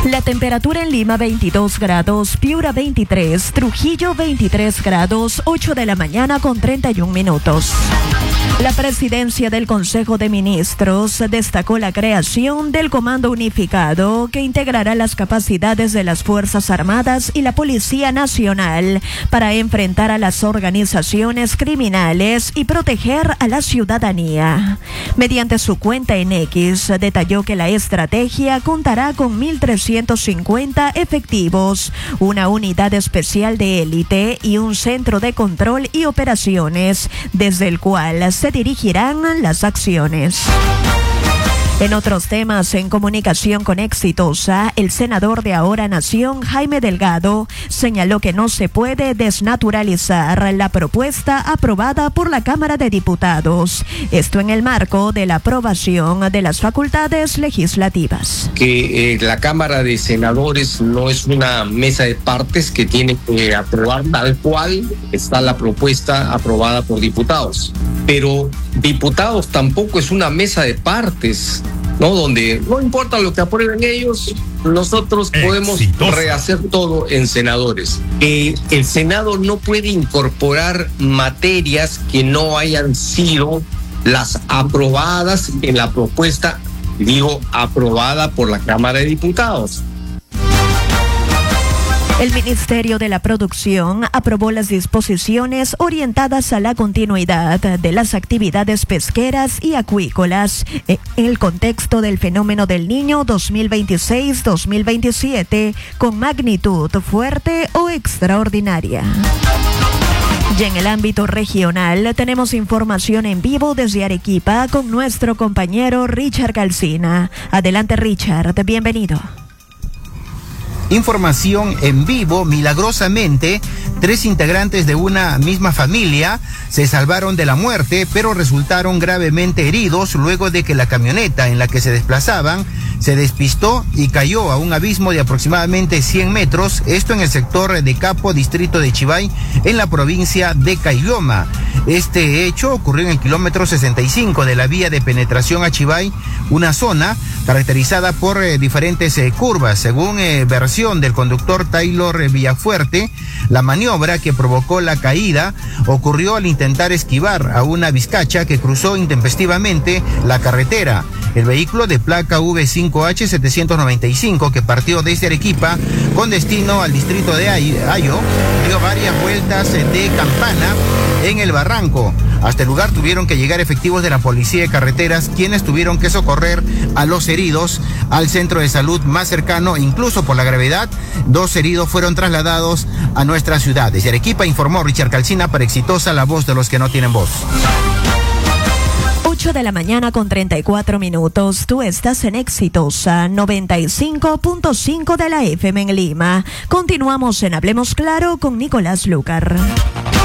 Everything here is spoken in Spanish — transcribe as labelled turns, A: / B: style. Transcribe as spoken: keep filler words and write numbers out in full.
A: La temperatura en Lima veintidós grados, Piura veintitrés, Trujillo veintitrés grados, ocho de la mañana con treinta y un minutos. La presidencia del Consejo de Ministros destacó la creación del Comando Unificado que integrará las capacidades de las Fuerzas Armadas y la Policía Nacional para enfrentar a las organizaciones criminales y proteger a la ciudadanía. Mediante su cuenta en X, detalló que la estrategia contará con mil trescientos cincuenta efectivos, una unidad especial de élite y un centro de control y operaciones, desde el cual se dirigirán las acciones. En otros temas, en comunicación con Exitosa, el senador de Ahora Nación, Jaime Delgado, señaló que no se puede desnaturalizar la propuesta aprobada por la Cámara de Diputados. Esto en el marco de la aprobación de las facultades legislativas.
B: Que eh, la Cámara de Senadores no es una mesa de partes que tiene que aprobar tal cual está la propuesta aprobada por diputados. Pero diputados tampoco es una mesa de partes, ¿no? Donde no importa lo que aprueben ellos, nosotros podemos Exitosa. rehacer todo en senadores. Eh, el Senado no puede incorporar materias que no hayan sido las aprobadas en la propuesta, digo, aprobada por la Cámara de Diputados.
A: El Ministerio de la Producción aprobó las disposiciones orientadas a la continuidad de las actividades pesqueras y acuícolas en el contexto del fenómeno del Niño dos mil veintiséis dos mil veintisiete con magnitud fuerte o extraordinaria. Y en el ámbito regional tenemos información en vivo desde Arequipa con nuestro compañero Richard Calcina. Adelante, Richard, bienvenido.
C: Información en vivo. Milagrosamente, tres integrantes de una misma familia se salvaron de la muerte, pero resultaron gravemente heridos luego de que la camioneta en la que se desplazaban se despistó y cayó a un abismo de aproximadamente cien metros, esto en el sector de Capo, distrito de Chivay, en la provincia de Caylloma. Este hecho ocurrió en el kilómetro sesenta y cinco de la vía de penetración a Chivay, una zona caracterizada por eh, diferentes eh, curvas. Según eh, versión del conductor Taylor Villafuerte, la maniobra que provocó la caída ocurrió al intentar esquivar a una vizcacha que cruzó intempestivamente la carretera. El vehículo de placa V cinco H setecientos noventa y cinco, que partió desde Arequipa con destino al distrito de Ayo, dio varias vueltas de campana en el barranco. Hasta el lugar tuvieron que llegar efectivos de la Policía de Carreteras, quienes tuvieron que socorrer a los heridos al centro de salud más cercano. Incluso por la gravedad, dos heridos fueron trasladados a nuestras ciudades. De Arequipa informó Richard Calcina para Exitosa, la voz de los que no tienen voz.
A: ocho de la mañana con treinta y cuatro minutos. Tú estás en Exitosa noventa y cinco punto cinco de la F M en Lima. Continuamos en Hablemos Claro con Nicolás Lucar.